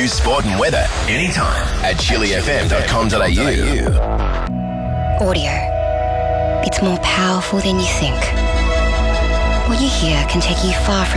news, sport and weather anytime at chillyfm.com.au. Audio. It's more powerful than you think. What you hear can take you far from